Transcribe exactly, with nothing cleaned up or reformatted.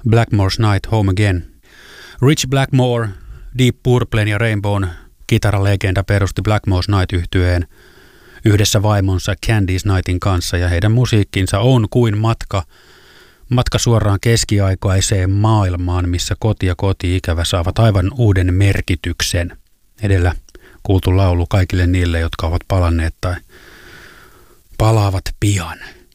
Blackmore's Night Home Again. Rich Blackmore, Deep Purplen ja Rainbown kitaralegenda perusti Blackmore's Night-yhtyeen yhdessä vaimonsa Candice Nightin kanssa, ja heidän musiikkinsa on kuin matka, matka suoraan keskiaikaiseen maailmaan, missä koti ja koti-ikävä saavat aivan uuden merkityksen. Edellä kuultu laulu kaikille niille, jotka ovat palanneet tai palaavat pian.